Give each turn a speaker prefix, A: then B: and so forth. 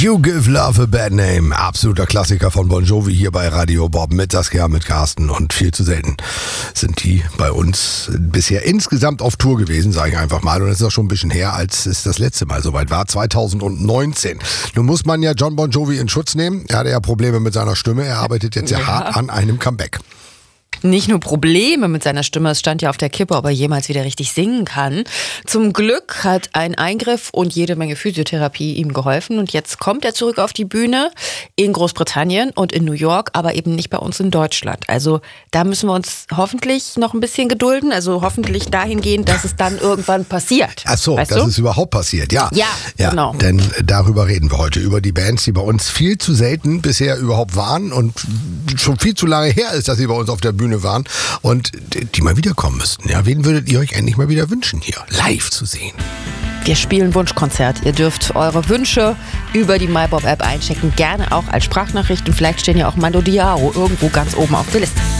A: You Give Love a Bad Name. Absoluter Klassiker von Bon Jovi hier bei Radio Bob mit Saskia, mit Carsten, und viel zu selten sind die bei uns bisher insgesamt auf Tour gewesen, sage ich einfach mal. Und es ist auch schon ein bisschen her, als es das letzte Mal soweit war, 2019. Nun muss man ja John Bon Jovi in Schutz nehmen. Er hatte ja Probleme mit seiner Stimme. Er arbeitet jetzt ja hart an einem Comeback.
B: Nicht nur Probleme mit seiner Stimme, es stand ja auf der Kippe, ob er jemals wieder richtig singen kann. Zum Glück hat ein Eingriff und jede Menge Physiotherapie ihm geholfen. Und jetzt kommt er zurück auf die Bühne in Großbritannien und in New York, aber eben nicht bei uns in Deutschland. Also da müssen wir uns hoffentlich noch ein bisschen gedulden. Also hoffentlich dahingehend, dass es dann irgendwann passiert.
A: Ach so, dass es überhaupt passiert, ja.
B: Ja, genau.
A: Denn darüber reden wir heute, über die Bands, die bei uns viel zu selten bisher überhaupt waren und schon viel zu lange her ist, dass sie bei uns auf der Bühne waren und die mal wiederkommen müssten. Ja, wen würdet ihr euch endlich mal wieder wünschen, hier live zu sehen?
B: Wir spielen Wunschkonzert. Ihr dürft eure Wünsche über die MyBob-App einchecken, gerne auch als Sprachnachricht, und vielleicht stehen ja auch Mando Diao irgendwo ganz oben auf der Liste.